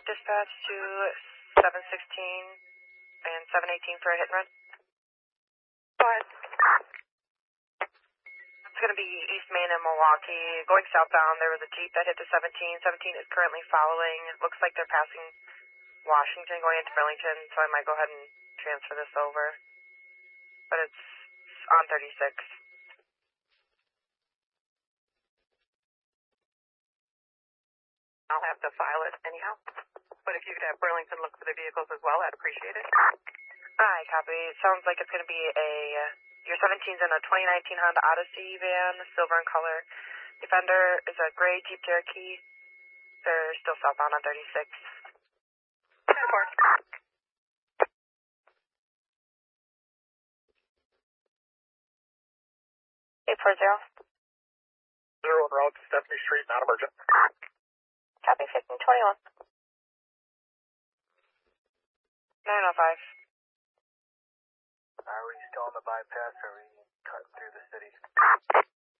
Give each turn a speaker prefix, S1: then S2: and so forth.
S1: Dispatch to 716 and 718 for a hit and run.
S2: Go ahead.
S1: It's going to be East Main and Milwaukee. Going southbound, there was a Jeep that hit the 17. 17 is currently following. It looks like they're passing Washington going into Burlington, so I might go ahead and transfer this over. But it's on 36.
S2: I'll have to file it anyhow. But if you could have Burlington look for the vehicles as well, I'd appreciate it.
S1: Alright, copy. It sounds like it's going to be your 17's in a 2019 Honda Odyssey van, silver in color. Defender is a gray Jeep Cherokee. They're still southbound on 36. 840.
S3: 0 en route to Stephanie Street, not emergent.
S1: Copy 1521. 905.
S3: Are we still on the bypass or are we cutting through the city?